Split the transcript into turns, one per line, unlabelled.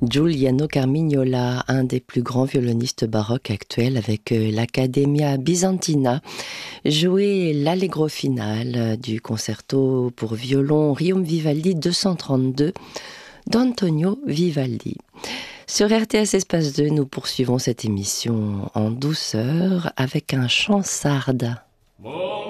Giuliano Carmignola, un des plus grands violonistes baroques actuels avec l'Accademia Bisantina, jouait l'allegro finale du concerto pour violon Riom Vivaldi 232 d'Antonio Vivaldi. Sur RTS Espace 2, nous poursuivons cette émission en douceur avec un chant sarde.